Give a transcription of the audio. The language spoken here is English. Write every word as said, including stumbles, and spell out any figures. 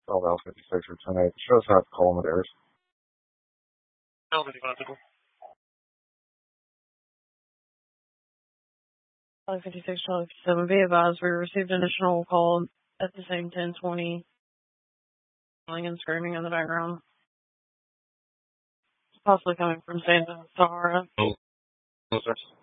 twelve L fifty-six or ten eight. Shows how it's calling with errors. L fifty-five, L fifty-six, L fifty-seven. Be advised, we received an additional call at the same ten twenty. Yelling and screaming in the background. Possibly coming from Santa Sahara. Oh, no, sir.